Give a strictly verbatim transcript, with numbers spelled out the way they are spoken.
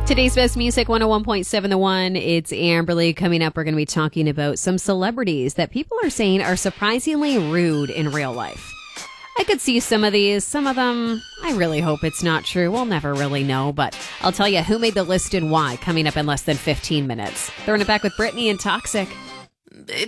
Today's Best Music one oh one point seven The One. It's Amberly. Coming up, we're going to be talking about some celebrities that people are saying are surprisingly rude in real life. I could see some of these. Some of them, I really hope it's not true. We'll never really know, but I'll tell you who made the list and why coming up in less than fifteen minutes. Throwing it back with Brittany and Toxic.